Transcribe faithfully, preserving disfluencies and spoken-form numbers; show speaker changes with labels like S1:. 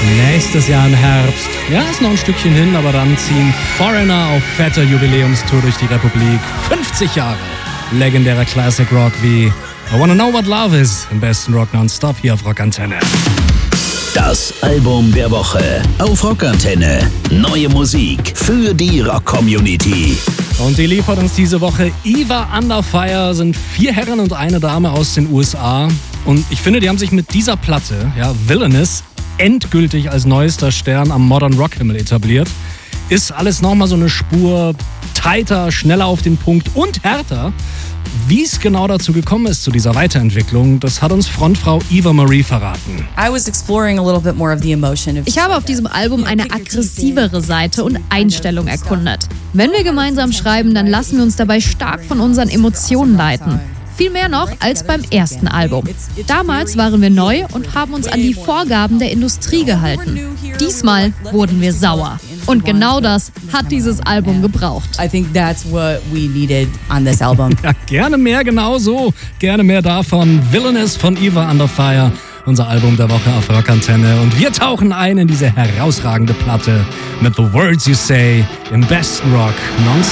S1: Nächstes Jahr im Herbst. Ja, ist noch ein Stückchen hin, aber dann ziehen Foreigner auf fetter Jubiläumstour durch die Republik. fünfzig Jahre legendärer Classic Rock wie I Wanna Know What Love Is im besten Rock Nonstop hier auf Rockantenne.
S2: Das Album der Woche auf Rockantenne. Neue Musik für die Rock-Community.
S1: Und die liefert uns diese Woche Eva Under Fire, sind vier Herren und eine Dame aus den U S A. Und ich finde, die haben sich mit dieser Platte, ja, Villainous, endgültig als neuester Stern am Modern Rock Himmel etabliert. Ist alles nochmal so eine Spur tighter, schneller auf den Punkt und härter. Wie es genau dazu gekommen ist, zu dieser Weiterentwicklung, das hat uns Frontfrau Eva Marie verraten.
S3: Ich habe auf diesem Album eine aggressivere Seite und Einstellung erkundet. Wenn wir gemeinsam schreiben, dann lassen wir uns dabei stark von unseren Emotionen leiten. Viel mehr noch als beim ersten Album. Damals waren wir neu und haben uns an die Vorgaben der Industrie gehalten. Diesmal wurden wir sauer. Und genau das hat dieses Album gebraucht.
S4: I think that's what we needed on this album.
S1: Ja, gerne mehr genau so. Gerne mehr davon. Villainous von Eva Under Fire. Unser Album der Woche auf Rockantenne. Und wir tauchen ein in diese herausragende Platte mit The Words You Say im besten Rock nonstop.